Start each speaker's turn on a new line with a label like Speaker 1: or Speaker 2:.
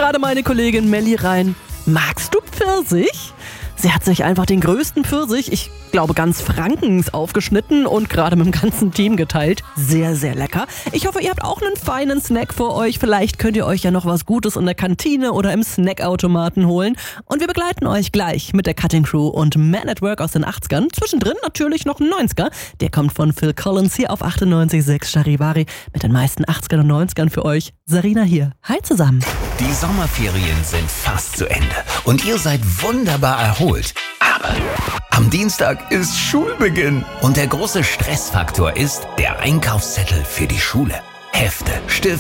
Speaker 1: gerade meine Kollegin Melli rein. Magst du Pfirsich? Sie hat sich einfach den größten Pfirsich, ich glaube ganz Frankens, aufgeschnitten und gerade mit dem ganzen Team geteilt. Sehr, sehr lecker. Ich hoffe, ihr habt auch einen feinen Snack für euch. Vielleicht könnt ihr euch ja noch was Gutes in der Kantine oder im Snackautomaten holen. Und wir begleiten euch gleich mit der Cutting Crew und Man at Work aus den 80ern. Zwischendrin natürlich noch ein 90er. Der kommt von Phil Collins hier auf 98.6 Charivari mit den meisten 80ern und 90ern für euch. Sarina hier. Hi zusammen.
Speaker 2: Die Sommerferien sind fast zu Ende und ihr seid wunderbar erholt. Aber am Dienstag ist Schulbeginn und der große Stressfaktor ist der Einkaufszettel für die Schule. Hefte, Stifte,